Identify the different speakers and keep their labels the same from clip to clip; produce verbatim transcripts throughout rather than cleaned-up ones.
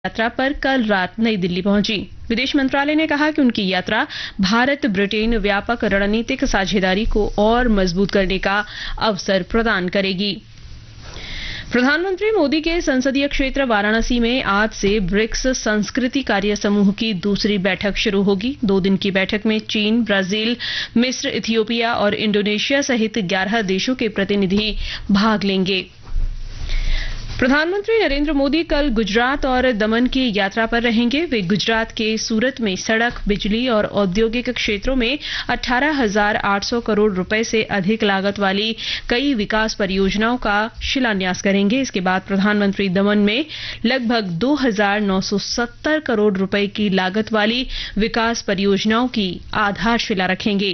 Speaker 1: यात्रा पर कल रात नई दिल्ली पहुंची। विदेश मंत्रालय ने कहा कि उनकी यात्रा भारत ब्रिटेन व्यापक रणनीतिक साझेदारी को और मजबूत करने का अवसर प्रदान करेगी। प्रधानमंत्री मोदी के संसदीय क्षेत्र वाराणसी में आज से ब्रिक्स संस्कृति कार्य समूह की दूसरी बैठक शुरू होगी। दो दिन की बैठक में चीन, ब्राजील, मिस्र, इथियोपिया और इंडोनेशिया सहित ग्यारह देशों के प्रतिनिधि भाग लेंगे। प्रधानमंत्री नरेंद्र मोदी कल गुजरात और दमन की यात्रा पर रहेंगे। वे गुजरात के सूरत में सड़क, बिजली और औद्योगिक क्षेत्रों में अठारह हजार आठ सौ करोड़ रुपए से अधिक लागत वाली कई विकास परियोजनाओं का शिलान्यास करेंगे। इसके बाद प्रधानमंत्री दमन में लगभग दो हजार नौ सौ सत्तर करोड़ रुपए की लागत वाली विकास परियोजनाओं की आधारशिला रखेंगे।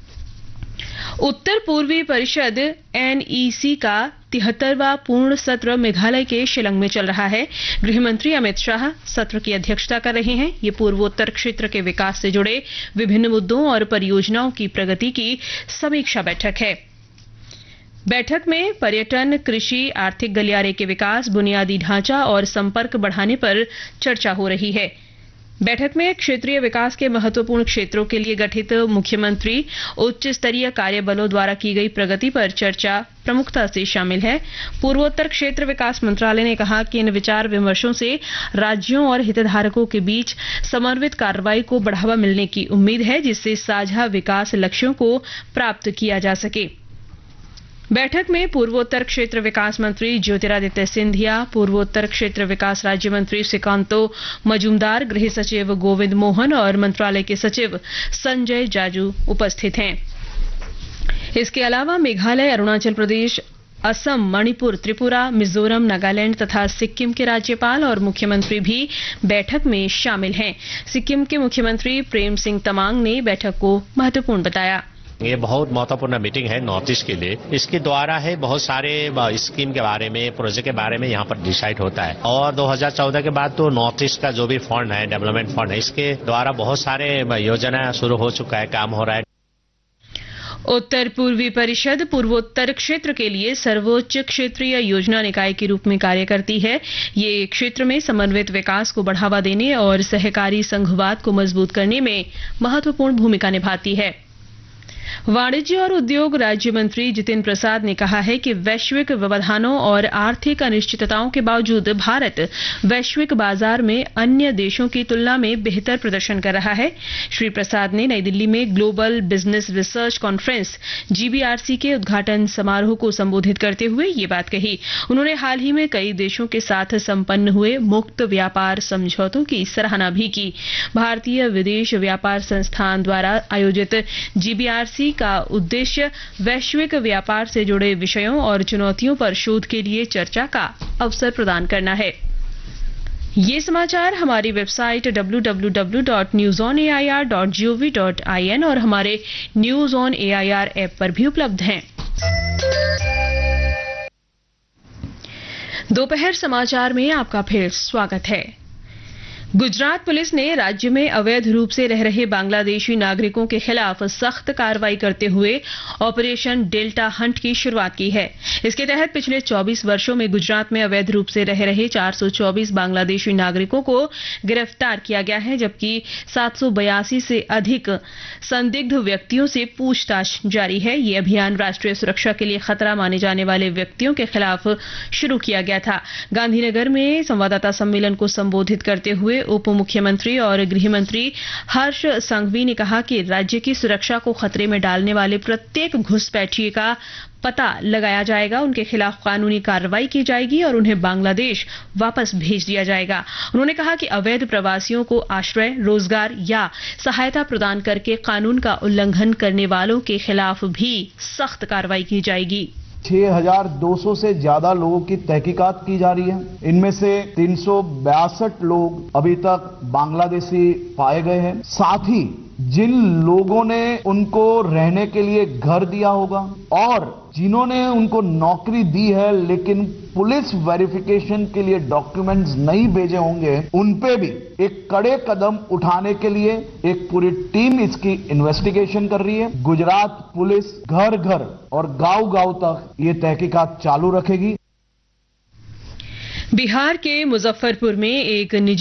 Speaker 1: उत्तर पूर्वी परिषद एन ई सी का तिहत्तरवां पूर्ण सत्र मेघालय के शिलांग में चल रहा है। गृह मंत्री अमित शाह सत्र की अध्यक्षता कर रहे हैं। ये पूर्वोत्तर क्षेत्र के विकास से जुड़े विभिन्न मुद्दों और परियोजनाओं की प्रगति की समीक्षा बैठक है। बैठक में पर्यटन, कृषि, आर्थिक गलियारे के विकास, बुनियादी ढांचा और संपर्क बढ़ाने पर चर्चा हो रही है। बैठक में क्षेत्रीय विकास के महत्वपूर्ण क्षेत्रों के लिए गठित मुख्यमंत्री उच्च स्तरीय कार्यबलों द्वारा की गई प्रगति पर चर्चा प्रमुखता से शामिल है। पूर्वोत्तर क्षेत्र विकास मंत्रालय ने कहा कि इन विचार विमर्शों से राज्यों और हितधारकों के बीच समन्वित कार्रवाई को बढ़ावा मिलने की उम्मीद है, जिससे साझा विकास लक्ष्यों को प्राप्त किया जा सके। बैठक में पूर्वोत्तर क्षेत्र विकास मंत्री ज्योतिरादित्य सिंधिया, पूर्वोत्तर क्षेत्र विकास राज्य मंत्री श्रीकांतो मजूमदार, गृह सचिव गोविंद मोहन और मंत्रालय के सचिव संजय जाजू उपस्थित हैं। इसके अलावा मेघालय, अरुणाचल प्रदेश, असम, मणिपुर, त्रिपुरा, मिजोरम, नागालैंड तथा सिक्किम के राज्यपाल और मुख्यमंत्री भी बैठक में शामिल हैं। सिक्किम के मुख्यमंत्री प्रेम सिंह तमांग ने बैठक को महत्वपूर्ण बताया।
Speaker 2: ये बहुत महत्वपूर्ण मीटिंग है नॉर्थ ईस्ट के लिए। इसके द्वारा है बहुत सारे स्कीम के बारे में, प्रोजेक्ट के बारे में यहाँ पर डिसाइड होता है। और दो हज़ार चौदह के बाद तो नॉर्थ ईस्ट का जो भी फंड है, डेवलपमेंट फंड है, इसके द्वारा बहुत सारे योजना शुरू हो चुका है, काम हो रहा है।
Speaker 1: उत्तर पूर्वी परिषद पूर्वोत्तर क्षेत्र के लिए सर्वोच्च क्षेत्रीय योजना निकाय के रूप में कार्य करती है। ये क्षेत्र में समन्वित विकास को बढ़ावा देने और सहकारी संघवाद को मजबूत करने में महत्वपूर्ण भूमिका निभाती है। वाणिज्य और उद्योग राज्य मंत्री जितिन प्रसाद ने कहा है कि वैश्विक व्यवधानों और आर्थिक अनिश्चितताओं के बावजूद भारत वैश्विक बाजार में अन्य देशों की तुलना में बेहतर प्रदर्शन कर रहा है। श्री प्रसाद ने नई दिल्ली में global business research conference G B R C के उद्घाटन समारोह को संबोधित करते हुए ये बात कही। उन्होंने हाल ही में कई देशों के साथ संपन्न हुए मुक्त व्यापार समझौतों की सराहना भी की। भारतीय विदेश व्यापार संस्थान द्वारा आयोजित जी बी आर सी का उद्देश्य वैश्विक व्यापार से जुड़े विषयों और चुनौतियों पर शोध के लिए चर्चा का अवसर प्रदान करना है। ये समाचार हमारी website W W W dot news on A I R dot G O V dot I N और हमारे news on A I R app पर भी उपलब्ध हैं। दोपहर समाचार में आपका फिर स्वागत है। गुजरात पुलिस ने राज्य में अवैध रूप से रह रहे बांग्लादेशी नागरिकों के खिलाफ सख्त कार्रवाई करते हुए ऑपरेशन डेल्टा हंट की शुरुआत की है। इसके तहत पिछले चौबीस वर्षों में गुजरात में अवैध रूप से रह रहे चार सौ चौबीस बांग्लादेशी नागरिकों को गिरफ्तार किया गया है, जबकि सात सौ बयासी से अधिक संदिग्ध व्यक्तियों से पूछताछ जारी है। ये अभियान राष्ट्रीय सुरक्षा के लिए खतरा माने जाने वाले व्यक्तियों के खिलाफ शुरू किया गया था। गांधीनगर में संवाददाता सम्मेलन को संबोधित करते हुए उप मुख्यमंत्री और गृह मंत्री हर्ष संघवी ने कहा कि राज्य की सुरक्षा को खतरे में डालने वाले प्रत्येक घुसपैठिए का पता लगाया जाएगा, उनके खिलाफ कानूनी कार्रवाई की जाएगी और उन्हें बांग्लादेश वापस भेज दिया जाएगा। उन्होंने कहा कि अवैध प्रवासियों को आश्रय, रोजगार या सहायता प्रदान करके कानून का उल्लंघन करने वालों के खिलाफ भी सख्त कार्रवाई की जाएगी।
Speaker 3: छह हजार दो सौ से ज्यादा लोगों की तहकीकात की जा रही है। इनमें से तीन सौ बासठ लोग अभी तक बांग्लादेशी पाए गए हैं। साथ ही जिन लोगों ने उनको रहने के लिए घर दिया होगा और जिन्होंने उनको नौकरी दी है लेकिन पुलिस वेरिफिकेशन के लिए डॉक्यूमेंट्स नहीं भेजे होंगे, उन पे भी एक कड़े कदम उठाने के लिए एक पूरी टीम इसकी इन्वेस्टिगेशन कर रही है। गुजरात पुलिस घर घर और गांव गांव तक ये तहकीकात चालू रखेगी।
Speaker 1: बिहार के मुजफ्फरपुर में एक निजी